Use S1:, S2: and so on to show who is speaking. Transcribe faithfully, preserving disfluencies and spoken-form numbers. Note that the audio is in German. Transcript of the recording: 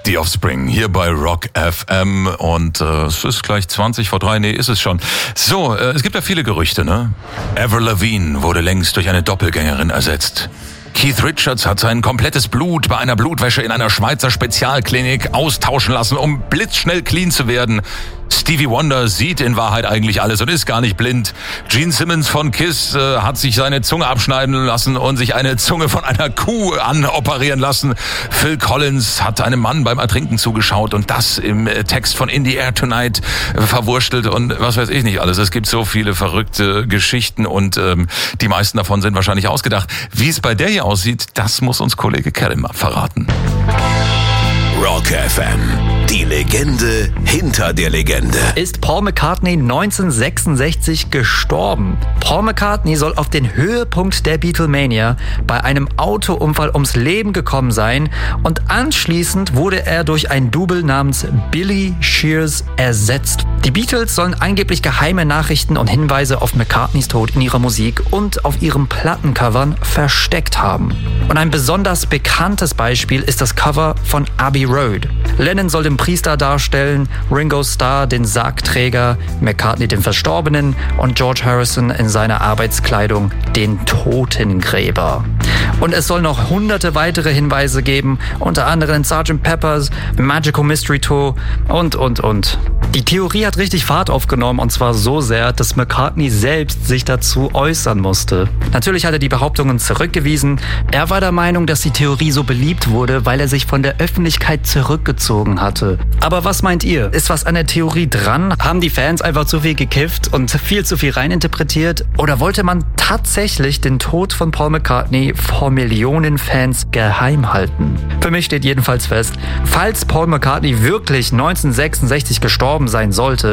S1: Die Offspring hier bei Rock F M und äh, es ist gleich zwanzig vor drei, nee, ist es schon. So, äh, es gibt ja viele Gerüchte, ne? Avril Lavigne wurde längst durch eine Doppelgängerin ersetzt. Keith Richards hat sein komplettes Blut bei einer Blutwäsche in einer Schweizer Spezialklinik austauschen lassen, um blitzschnell clean zu werden. Stevie Wonder sieht in Wahrheit eigentlich alles und ist gar nicht blind. Gene Simmons von Kiss äh, hat sich seine Zunge abschneiden lassen und sich eine Zunge von einer Kuh anoperieren lassen. Phil Collins hat einem Mann beim Ertrinken zugeschaut und das im äh, Text von In the Air Tonight äh, verwurstelt und was weiß ich nicht alles. Es gibt so viele verrückte Geschichten und ähm, die meisten davon sind wahrscheinlich ausgedacht. Wie es bei der hier aussieht, das muss uns Kollege Kerem verraten.
S2: Rock F M, die Legende hinter der Legende.
S3: Ist Paul McCartney neunzehnhundertsechsundsechzig gestorben? Paul McCartney soll auf den Höhepunkt der Beatlemania bei einem Autounfall ums Leben gekommen sein und anschließend wurde er durch ein Double namens Billy Shears ersetzt. Die Beatles sollen angeblich geheime Nachrichten und Hinweise auf McCartneys Tod in ihrer Musik und auf ihren Plattencovern versteckt haben. Und ein besonders bekanntes Beispiel ist das Cover von Abbey Road. Lennon soll den Priester darstellen, Ringo Starr den Sargträger, McCartney den Verstorbenen und George Harrison in seiner Arbeitskleidung den Totengräber. Und es soll noch hunderte weitere Hinweise geben, unter anderem Sergeant Pepper's, Magical Mystery Tour und, und, und. Die Theorie hat richtig Fahrt aufgenommen und zwar so sehr, dass McCartney selbst sich dazu äußern musste. Natürlich hat er die Behauptungen zurückgewiesen. Er war der Meinung, dass die Theorie so beliebt wurde, weil er sich von der Öffentlichkeit zurückgezogen hatte. Aber was meint ihr? Ist was an der Theorie dran? Haben die Fans einfach zu viel gekifft und viel zu viel reininterpretiert? Oder wollte man tatsächlich den Tod von Paul McCartney vor Millionen Fans geheim halten? Für mich steht jedenfalls fest, falls Paul McCartney wirklich neunzehnhundertsechsundsechzig gestorben sein sollte,